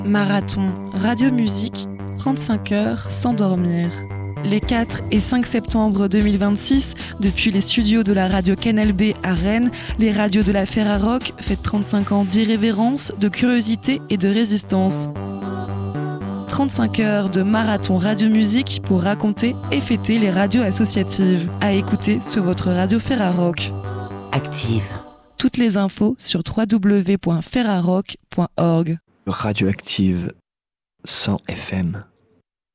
Marathon Radio-Musique, 35 heures sans dormir. Les 4 et 5 septembre 2026, depuis les studios de la radio Canal B à Rennes, les radios de la Ferrarock fêtent 35 ans d'irrévérence, de curiosité et de résistance. 35 heures de marathon radio-musique pour raconter et fêter les radios associatives. À écouter sur votre radio Ferrarock. Active. Toutes les infos sur www.ferrarock.org. Radioactive 100 FM.